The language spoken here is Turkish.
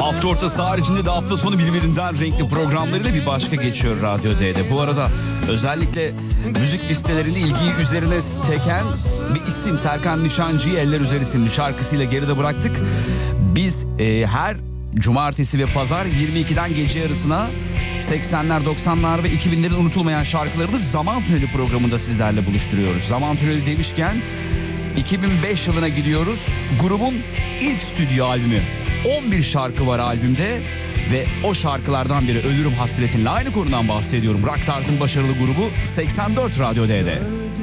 Hafta ortası haricinde de hafta sonu birbirinden renkli programlarıyla bir başka geçiyor Radyo D'de. Bu arada özellikle müzik listelerinde ilgiyi üzerine çeken bir isim Serkan Nişancı'yı Eller Üzer isimli şarkısıyla geride bıraktık. Biz her cumartesi ve pazar 22'den gece yarısına 80'ler, 90'lar ve 2000'lerin unutulmayan şarkılarını Zaman Tüneli programında sizlerle buluşturuyoruz. Zaman Tüneli demişken 2005 yılına gidiyoruz. Grubun ilk stüdyo albümü. 11 şarkı var albümde ve o şarkılardan biri Ölürüm Hasretinle, aynı konudan bahsediyorum. Rock tarzın başarılı grubu 84 Radyo D'de.